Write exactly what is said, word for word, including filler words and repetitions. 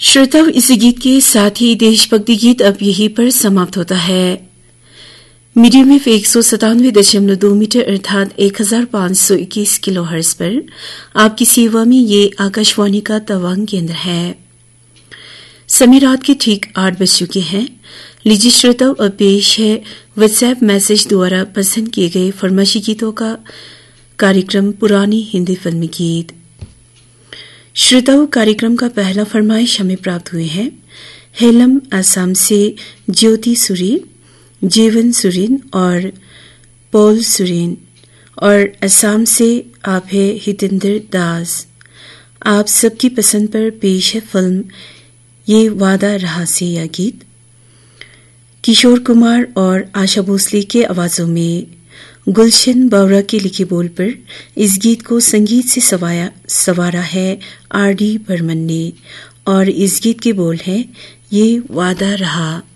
श्रोताओं, इस गीत के साथ ही देशभक्ति गीत अब यहीं पर समाप्त होता है। मीडियम वेव एक सौ सतानवे दशमलव दो मीटर अर्थात एक हजार पांच सौ इक्कीस किलो हर्ट्ज पर आपकी सेवा में ये आकाशवाणी का तवांग केंद्र है। समय रात के ठीक आठ बज चुके हैं। लीजिए श्रोताओं, अब पेश है व्हाट्सएप मैसेज द्वारा पसंद किए गए फरमाइशी गीतों का कार्यक्रम पुरानी हिंदी फिल्मी गीत। श्रोताओं, कार्यक्रम का पहला फरमाइश हमें प्राप्त हुए हैं हेलम असम से ज्योति सुरीन, जीवन सुरीन और पॉल सुरीन, और असम से आप है हितेंद्र दास। आप सबकी पसंद पर पेश है फिल्म ये वादा रहा से यह गीत किशोर कुमार और आशा भोसले के आवाजों में गुलशन बावरा के लिखे बोल पर इस गीत को संगीत से सवाया सवारा है आर डी बर्मन ने, और इस गीत के बोल हैं ये वादा रहा।